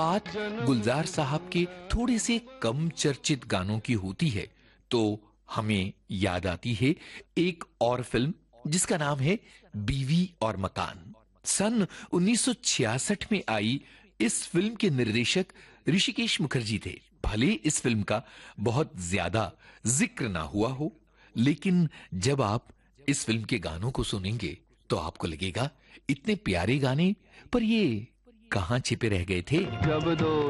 बात गुलजार साहब के थोड़े से कम चर्चित गानों की होती है तो हमें याद आती है एक और फिल्म जिसका नाम है बीवी और मकान। सन 1966 में आई इस फिल्म के निर्देशक ऋषिकेश मुखर्जी थे। भले इस फिल्म का बहुत ज्यादा जिक्र ना हुआ हो, लेकिन जब आप इस फिल्म के गानों को सुनेंगे तो आपको लगेगा इतने प्यारे गाने, पर ये कहां छिपे रह गए थे। जब दो